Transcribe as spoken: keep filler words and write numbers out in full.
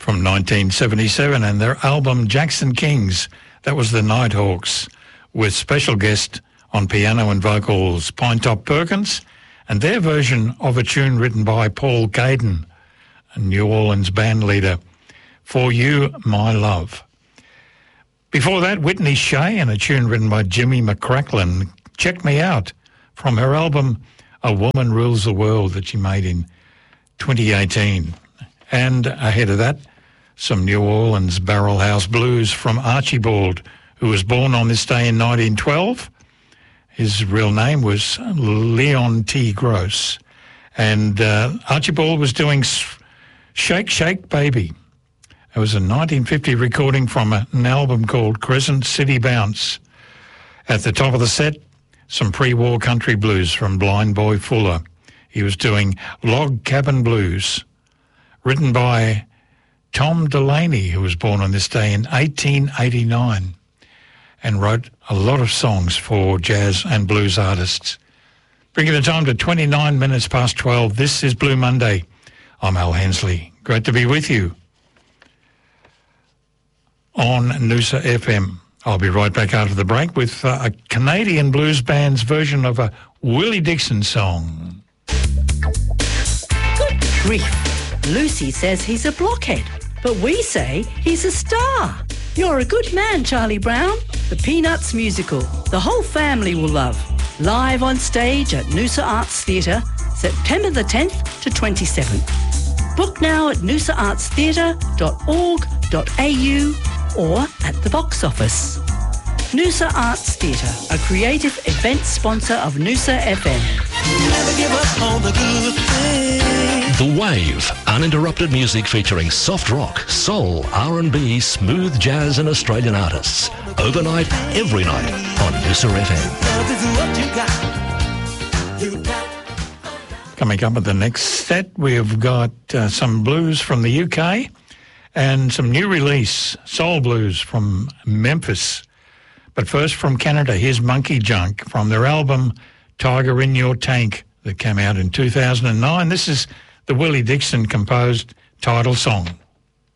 from nineteen seventy-seven, and their album Jackson Kings. That was the Nighthawks, with special guest on piano and vocals Pinetop Perkins, and their version of a tune written by Paul Caden, a New Orleans band leader, For You, My Love. Before that, Whitney Shea and a tune written by Jimmy McCracklin, Check Me Out, from her album A Woman Rules the World that she made in twenty eighteen. And ahead of that, some New Orleans Barrel House blues from Archibald, who was born on this day in nineteen twelve. His real name was Leon T. Gross. And uh, Archibald was doing Shake, Shake, Baby. It was a nineteen fifty recording from an album called Crescent City Bounce. At the top of the set, some pre-war country blues from Blind Boy Fuller. He was doing Log Cabin Blues, written by Tom Delaney, who was born on this day in eighteen eighty-nine and wrote a lot of songs for jazz and blues artists. Bringing the time to twenty-nine minutes past twelve. This is Blue Monday. I'm Al Hensley. Great to be with you on Noosa F M. I'll be right back after the break with uh, a Canadian blues band's version of a Willie Dixon song. Good grief. Lucy says he's a blockhead, but we say he's a star. You're a good man, Charlie Brown. The Peanuts musical, the whole family will love. Live on stage at Noosa Arts Theatre, September the tenth to twenty-seventh. Book now at noosa arts theatre dot org dot a u or at the box office. Noosa Arts Theatre, a creative event sponsor of Noosa F M. Never give up on the good things. The Wave, uninterrupted music featuring soft rock, soul, R and B, smooth jazz and Australian artists. Overnight, every night on Noosa F M. Love is what you got. You got. Coming up at the next set, we've got uh, some blues from the U K and some new release, soul blues from Memphis. But first from Canada, here's Monkey Junk from their album Tiger in Your Tank that came out in two thousand nine. This is the Willie Dixon composed title song.